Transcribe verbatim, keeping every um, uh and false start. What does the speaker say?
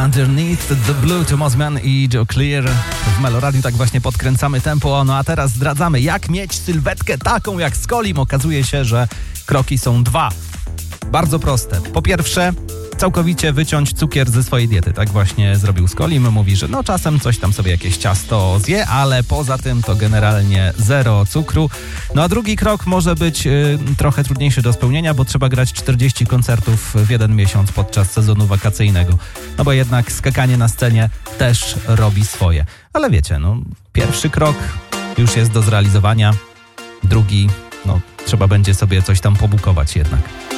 Underneath the Blue to Mosman i Joe Clear. W Meloradiu tak właśnie podkręcamy tempo. No a teraz zdradzamy, jak mieć sylwetkę taką jak Skolim. Okazuje się, że kroki są dwa. Bardzo proste. Po pierwsze, całkowicie wyciąć cukier ze swojej diety. Tak właśnie zrobił Skolim. Mówi, że no czasem coś tam sobie jakieś ciasto zje, ale poza tym to generalnie zero cukru. No a drugi krok może być y, trochę trudniejszy do spełnienia, bo trzeba grać czterdzieści koncertów w jeden miesiąc podczas sezonu wakacyjnego. No bo jednak skakanie na scenie też robi swoje. Ale wiecie, no pierwszy krok już jest do zrealizowania. Drugi, no trzeba będzie sobie coś tam pobukować jednak.